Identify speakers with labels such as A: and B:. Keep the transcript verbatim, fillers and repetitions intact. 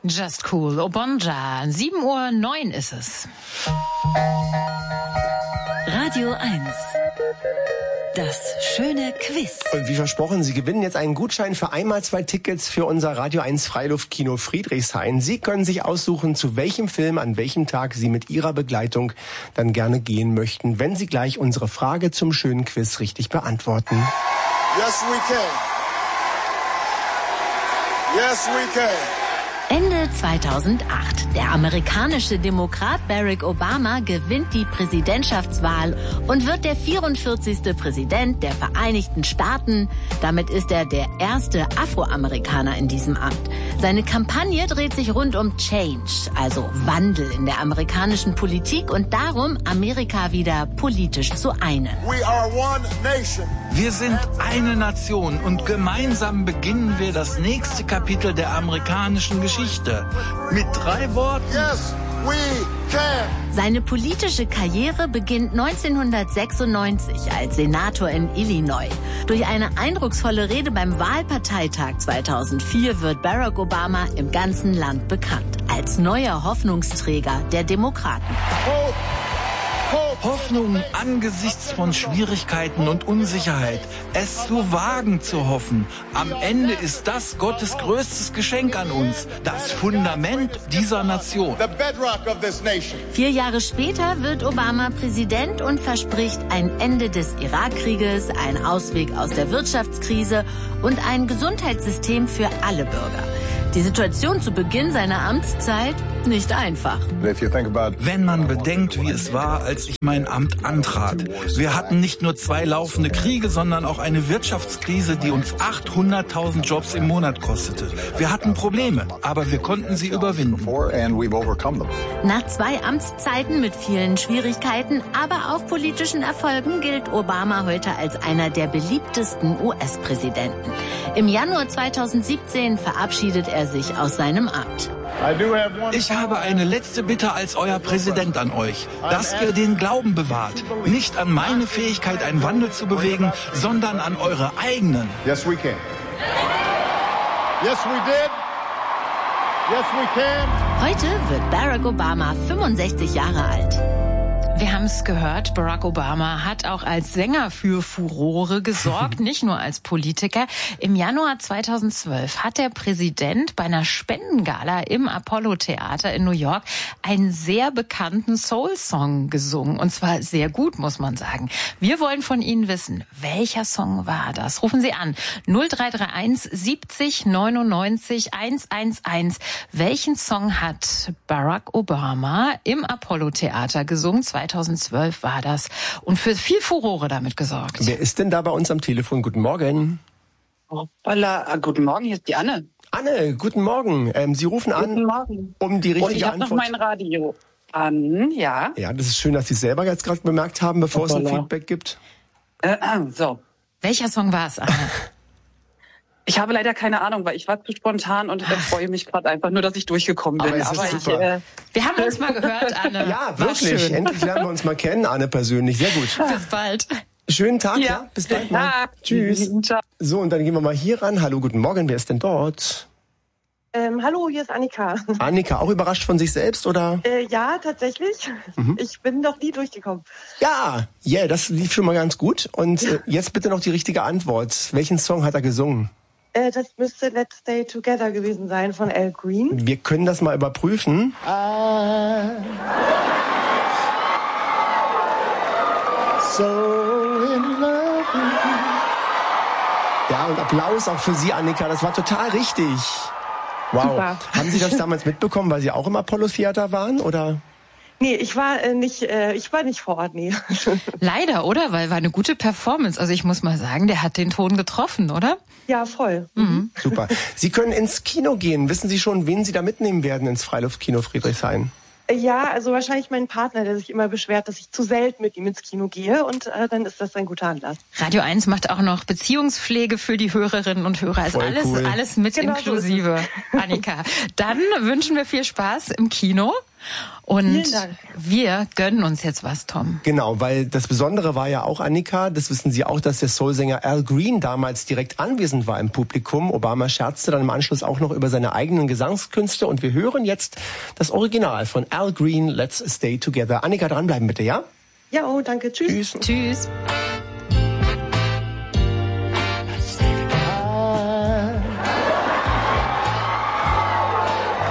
A: Just Cool, Obonja. sieben Uhr neun ist es.
B: Radio eins. Das schöne Quiz.
C: Und wie versprochen, Sie gewinnen jetzt einen Gutschein für einmal zwei Tickets für unser Radio eins Freiluftkino Friedrichshain. Sie können sich aussuchen, zu welchem Film, an welchem Tag Sie mit Ihrer Begleitung dann gerne gehen möchten, wenn Sie gleich unsere Frage zum schönen Quiz richtig beantworten.
D: Yes, we can. Yes, we can.
B: Ende zweitausendacht. Der amerikanische Demokrat Barack Obama gewinnt die Präsidentschaftswahl und wird der vierundvierzigste Präsident der Vereinigten Staaten. Damit ist er der erste Afroamerikaner in diesem Amt. Seine Kampagne dreht sich rund um Change, also Wandel in der amerikanischen Politik und darum, Amerika wieder politisch zu einen.
D: We are one nation.
E: Wir sind eine Nation und gemeinsam beginnen wir das nächste Kapitel der amerikanischen Geschichte. Mit drei Worten.
D: Yes, we can.
B: Seine politische Karriere beginnt neunzehnhundertsechsundneunzig als Senator in Illinois. Durch eine eindrucksvolle Rede beim Wahlparteitag zweitausendvier wird Barack Obama im ganzen Land bekannt als neuer Hoffnungsträger der Demokraten.
D: Hope.
E: Hoffnung angesichts von Schwierigkeiten und Unsicherheit. Es zu wagen zu hoffen. Am Ende ist das Gottes größtes Geschenk an uns. Das Fundament dieser Nation.
D: The bedrock of this nation.
B: Vier Jahre später wird Obama Präsident und verspricht ein Ende des Irakkrieges, einen Ausweg aus der Wirtschaftskrise und ein Gesundheitssystem für alle Bürger. Die Situation zu Beginn seiner Amtszeit nicht einfach.
E: Wenn man bedenkt, wie es war, als ich mein Amt antrat. Wir hatten nicht nur zwei laufende Kriege, sondern auch eine Wirtschaftskrise, die uns achthunderttausend Jobs im Monat kostete. Wir hatten Probleme, aber wir konnten sie überwinden.
B: Nach zwei Amtszeiten mit vielen Schwierigkeiten, aber auch politischen Erfolgen gilt Obama heute als einer der beliebtesten U S-Präsidenten. Im Januar zweitausendsiebzehn verabschiedet er sich aus seinem Amt.
E: Ich habe eine letzte Bitte als euer Präsident an euch, dass ihr den Glauben bewahrt. Nicht an meine Fähigkeit, einen Wandel zu bewegen, sondern an eure eigenen.
D: Yes, we can. Yes, we did. Yes, we can.
B: Heute wird Barack Obama fünfundsechzig Jahre alt.
A: Wir haben es gehört, Barack Obama hat auch als Sänger für Furore gesorgt, nicht nur als Politiker. Im Januar zweitausendzwölf hat der Präsident bei einer Spendengala im Apollo-Theater in New York einen sehr bekannten Soul-Song gesungen. Und zwar sehr gut, muss man sagen. Wir wollen von Ihnen wissen, welcher Song war das? Rufen Sie an null drei drei eins siebzig neunundneunzig hundertundeins. Welchen Song hat Barack Obama im Apollo-Theater gesungen? zweitausendzwölf war das und für viel Furore damit gesorgt.
C: Wer ist denn da bei uns am Telefon? Guten Morgen.
F: Hoppala, guten Morgen, hier ist die Anne.
C: Anne, guten Morgen. Ähm, Sie rufen an,
F: Guten Morgen.
C: um die richtige
F: Und ich habe noch
C: Antwort.
F: mein Radio an, ja.
C: Ja, das ist schön, dass Sie es selber jetzt gerade bemerkt haben, bevor es ein
F: Hoppala.
C: Feedback gibt.
F: Äh, äh, so.
A: Welcher Song war es, Anne?
F: Ich habe leider keine Ahnung, weil ich war zu spontan und äh, freue mich gerade einfach nur, dass ich durchgekommen bin.
C: Aber es ist
F: Aber ich,
C: super.
F: äh,
A: Wir haben uns mal gehört, Anne.
C: Ja,
A: War
C: wirklich.
A: schön.
C: Endlich lernen wir uns mal kennen, Anne persönlich. Sehr gut.
A: Bis bald.
C: Schönen Tag, ja.
F: ja.
C: Bis bald mal.
F: Ja.
C: Tschüss.
F: Ciao.
C: So, und dann gehen wir mal hier ran. Hallo, guten Morgen. Wer ist denn dort?
G: Ähm, hallo, hier ist Annika.
C: Annika, auch überrascht von sich selbst, oder?
G: Äh, ja, tatsächlich. Ich bin noch nie durchgekommen.
C: Ja, yeah, das lief schon mal ganz gut. Und äh, jetzt bitte noch die richtige Antwort. Welchen Song hat er gesungen?
G: Äh, das müsste Let's Stay Together gewesen sein von Al Green.
C: Wir können das mal überprüfen.
D: So in love with you.
C: Ja, und Applaus auch für Sie, Annika. Das war total richtig. Wow.
G: Super.
C: Haben Sie das damals mitbekommen, weil Sie auch im Apollo-Theater waren, oder?
G: Nee, ich war äh, nicht, äh, ich war nicht vor Ort, nee.
A: Leider, oder? Weil war eine gute Performance. Also ich muss mal sagen, der hat den Ton getroffen, oder?
G: Ja, voll.
A: Mhm.
C: Super. Sie können ins Kino gehen. Wissen Sie schon, wen Sie da mitnehmen werden ins Freiluftkino Friedrichshain?
G: Äh, Ja, also wahrscheinlich mein Partner, der sich immer beschwert, dass ich zu selten mit ihm ins Kino gehe und äh, dann ist das ein guter Anlass.
A: Radio eins macht auch noch Beziehungspflege für die Hörerinnen und Hörer. Also
C: Voll
A: alles,
C: cool.
A: alles mit
G: Genau so ist es.
A: inklusive. Annika, dann wünschen wir viel Spaß im Kino. Und
G: Vielen Dank.
A: wir gönnen uns jetzt was, Tom.
C: Genau, weil das Besondere war ja auch, Annika, das wissen Sie auch, dass der Soulsänger Al Green damals direkt anwesend war im Publikum. Obama scherzte dann im Anschluss auch noch über seine eigenen Gesangskünste. Und wir hören jetzt das Original von Al Green, Let's Stay Together. Annika, dranbleiben bitte, ja?
G: Ja, oh, danke. Tschüss.
C: Tschüss.
A: Tschüss.